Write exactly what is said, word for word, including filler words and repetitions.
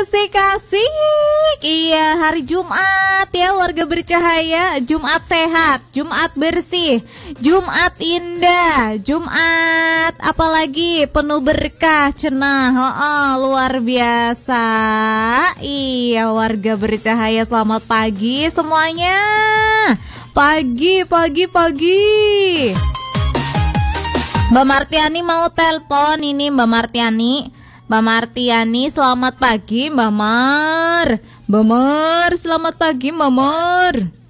asik-asik. Iya, hari Jumat ya warga bercahaya. Jumat sehat, Jumat bersih, Jumat indah, Jumat apalagi penuh berkah, cenah. Oh, oh, luar biasa. Iya, warga bercahaya, selamat pagi semuanya. Pagi, pagi, pagi. Mbak Martiani mau telepon ini, Mbak Martiani. Mbak Martiani, selamat pagi Mbak Mar. Mbak Mar, selamat pagi Mbak Mar.